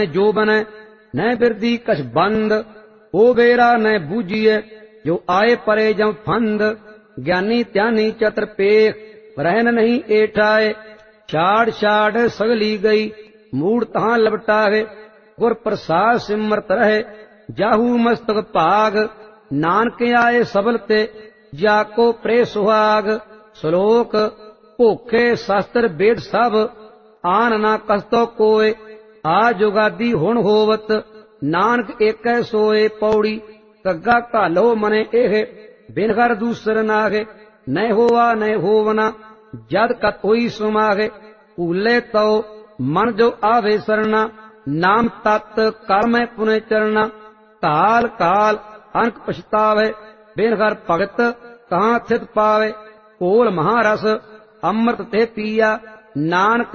जो बनै न बिरदी कछ बंद, ओ बेरा न बूझिए जो आए परे जम फंद। ज्ञानी त्यानी चतर पेख रहन नहीं एठाए, छाड़ छाड़ सगली गई मूड तहां लपटावे। गुर प्रसाद सिमरत रहे जाहू मस्तक भाग, नानक आए सबल ते जाको प्रे सुहाग। श्लोक भोखे शास्त्र वेद सब आन ना कस्तो कोय, आ जुगादी हुण होवत नानक एकै सोए। पौड़ी कग्गा घालो मने एह बिन घर दूसर नागे, न होवा न होवना जद कत होई सुमागे। भूले तो मन जो आवे सरना, नाम तत् कर्म पुने चरना। काल काल अनक पछतावे बिन घर भगत कहाँ स्थित पावे। कोल महारस अमृत ते पिया नानक